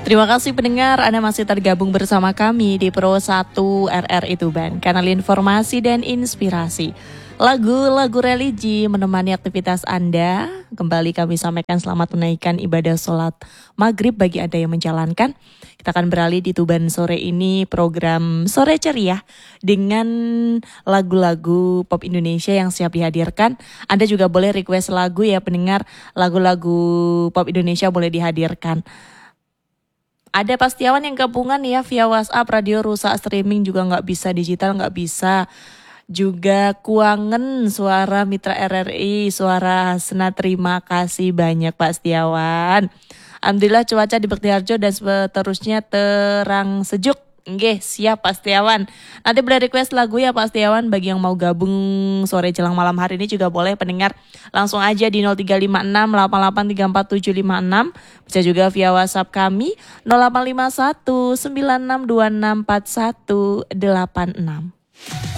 Terima kasih pendengar, Anda masih tergabung bersama kami di Pro 1 RRI Tuban, kanal informasi dan inspirasi. Lagu-lagu religi menemani aktivitas Anda. Kembali kami sampaikan selamat menaikkan ibadah sholat maghrib bagi Anda yang menjalankan. Kita akan beralih di Tuban sore ini program Sore Ceria dengan lagu-lagu pop Indonesia yang siap dihadirkan. Anda juga boleh request lagu ya pendengar, lagu-lagu pop Indonesia boleh dihadirkan. Ada Pastiawan yang gabungan ya via WhatsApp, radio rusak, streaming juga nggak bisa, digital nggak bisa. Juga Kuangen, suara mitra RRI, suara Hasna, terima kasih banyak Pak Setiawan. Alhamdulillah cuaca di Bektiharjo dan seterusnya terang sejuk. Nggih, siap Pak Setiawan. Nanti boleh request lagu ya Pak Setiawan. Bagi yang mau gabung sore jelang malam hari ini juga boleh pendengar. Langsung aja di 0356 8834 756. Bisa juga via WhatsApp kami 0851 9626 4186.